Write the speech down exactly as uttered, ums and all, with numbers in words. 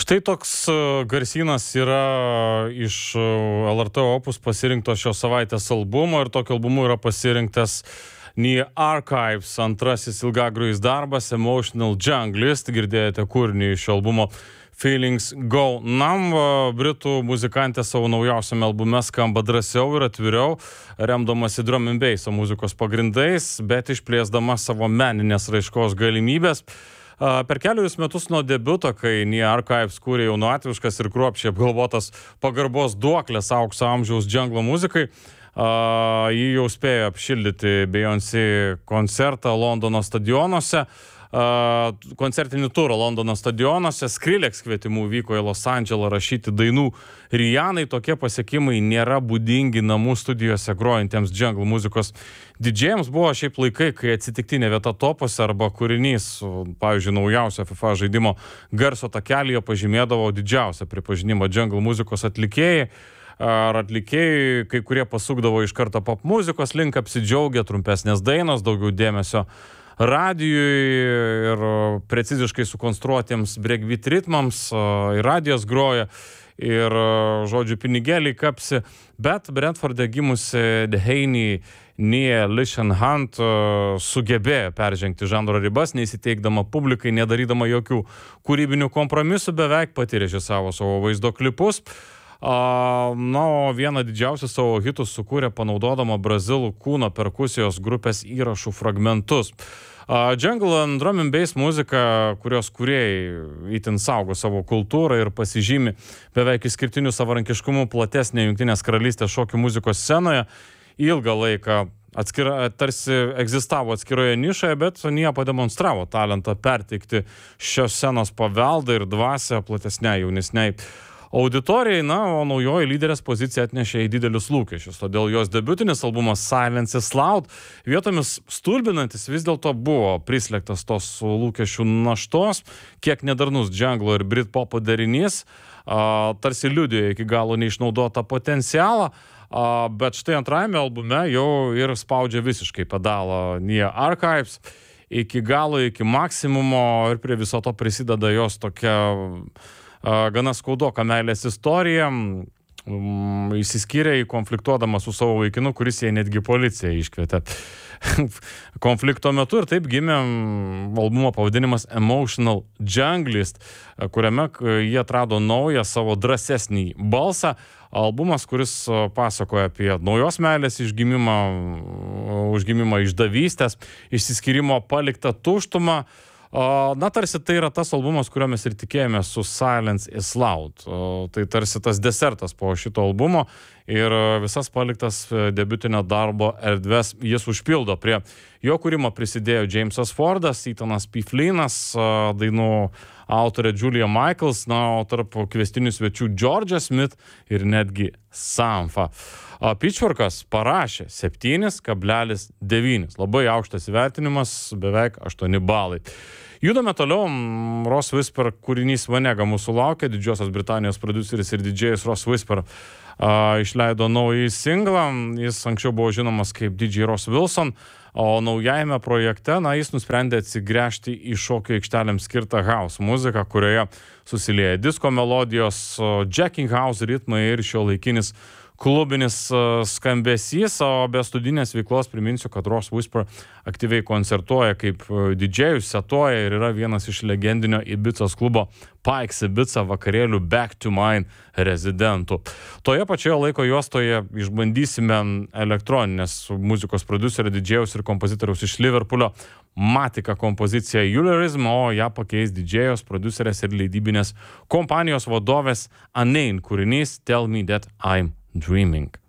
Štai toks garsynas yra iš L R T Opus pasirinkto šios savaitės albumo ir tokio albumu yra pasirinktas Neo Archives antrasis ilgagrojis darbas Emotional Junglist. Girdėjote kūrinį iš albumo Feelings Go Numb. Britų muzikantė savo naujausiame albume skamba drąsiau ir atviriau, remdamasi drum and bass muzikos pagrindais, bet išplėsdama savo meninės raiškos galimybės. Per kelius metus nuo debiuto, kai Neo Archives kūrė jaunatviškas ir kruopščiai apgalvotas pagarbos duoklės aukso amžiaus džanglo muzikai, jį jau spėjo apšildyti Beyoncé koncertą Londono stadionuose. Koncertinį turą Londono stadionuose. Skrillex kvietimu vyko į Los Andželą rašyti dainų Rihanai. Tokie pasiekimai nėra būdingi namų studijose grojantiems jungle muzikos didžėjams. Buvo šiaip laikai, kai atsitiktinė vieta topuose arba kūrinys, pavyzdžiui, naujausio FIFA žaidimo garso takelyje pažymėdavo didžiausią pripažinimą jungle muzikos atlikėjai. Ar atlikėjai, kai kurie pasukdavo iš karto pop muzikos link, apsidžiaugia trumpesnės dainos, daugiau dėmesio radijui ir preciziškai sukonstruotiems breakbeat ritmams, ir radijas groja, ir, žodžiu, pinigėliai kapsi, bet Brentforde gimusi Dehaney Nia Lishan Hunt sugebėjo peržengti žanro ribas, neįsiteikdama publikai, nedarydama jokių kūrybinių kompromisų, beveik pati režisavo savo vaizdo klipus. Uh, na, o vieną didžiausių savo hitus sukūrė panaudodama brazilų kūno perkusijos grupės įrašų fragmentus. Uh, jungle and drum and bass muzika, kurios kūrėjai itin saugo savo kultūrą ir pasižymi beveik išskirtiniu savarankiškumu platesnė Jungtinės karalystės šokių muzikos scenoje, ilgą laiką atskira, tarsi egzistavo atskiroje nišoje, bet Nia pademonstravo talentą perteikti šios scenos paveldą ir dvasią platesnei jaunesniai auditorijai, na, o naujoji lyderės pozicija atnešė į didelius lūkesčius. Todėl jos debiutinis albumas Silence is Loud vietomis stulbinantis vis dėlto buvo prislėgtas tos lūkesčių naštos, kiek nedarnus džanglo ir britpopo derinys, a, tarsi liudijo iki galo neišnaudotą potencialą, a, bet štai antrajame albume jau ir spaudžia visiškai pedalą Neo Archives iki galo, iki maksimumo, ir prie viso to prisideda jos tokia gana skaudoka meilės istorija. Įsiskyrė į konfliktuodama su savo vaikinu, kuris jai netgi policiją iškvietė konflikto metu, ir taip gimė albumo pavadinimas Emotional Junglist, kuriame jie atrado naują savo drąsesnį balsą. Albumas, kuris pasakoja apie naujos meilės išgimimą, užgimimą išdavystės, išsiskyrimo paliktą tuštumą. Na, tarsi tai yra tas albumas, kurio mes ir tikėjomės su Silence is Loud. Tai tarsi tas desertas po šito albumo ir visas paliktas debiutinio darbo erdves jis užpildo. Prie jo kūrimo prisidėjo Jamesas Fordas, Ethanas P. Flynnas, dainų autorė Julia Michaels, na, o tarp kviestinių svečių Georgia Smith ir netgi Sampha. Pitchforkas parašė septyni kablelis devyni. Labai aukštas įvertinimas, beveik aštuoni balai. Judame toliau. Ross Whisper kūrinys Vanega mūsų laukia. Didžiosios Britanijos prodiuseris ir didžėjus Ross Whisper a, išleido naują singlą. Jis anksčiau buvo žinomas kaip D J Ross Wilson, o naujajame projekte, na, jis nusprendė atsigręžti į šokio aikštelėms skirtą house muziką, kurioje susilieja disko melodijos, jacking house ritmai ir šiuolaikinis klubinis skambesys, o be studinės veiklos priminsiu, kad Ross Whisper aktyviai koncertuoja kaip didžėjus, setuoja ir yra vienas iš legendinio Ibicos klubo Pikes Ibiza vakarėlių Back to Mine rezidentų. Toje pačioje laiko juostoje išbandysime elektroninės muzikos prodiuserio, didžėjus ir kompozitoriaus iš Liverpoolio Matika kompoziciją Eulerism, o ją pakeis didžėjos, prodiuserės ir leidybinės kompanijos vadovės Anain kūrinys Tell Me That I'm Dreaming.